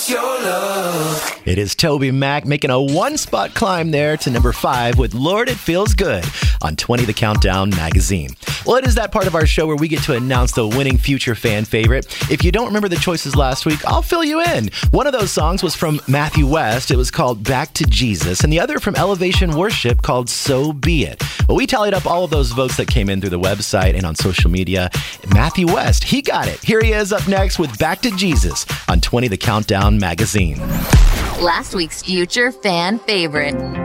It is Toby Mac making a one-spot climb there to number 5 with Lord, It Feels Good on 20 The Countdown magazine. Well, it is that part of our show where we get to announce the winning future fan favorite. If you don't remember the choices last week, I'll fill you in. One of those songs was from Matthew West. It was called Back to Jesus, and the other from Elevation Worship called So Be It. Well, we tallied up all of those votes that came in through the website and on social media. Matthew West, he got it. Here he is up next with Back to Jesus on 20 The Countdown magazine. Last week's future fan favorite.